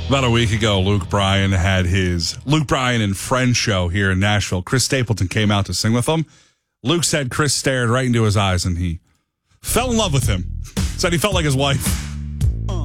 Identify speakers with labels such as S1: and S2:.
S1: About a week ago, Luke Bryan had his Luke Bryan and Friends show here in Nashville. Chris Stapleton came out to sing with him. Luke said Chris stared right into his eyes and he fell in love with him. Said he felt like his wife.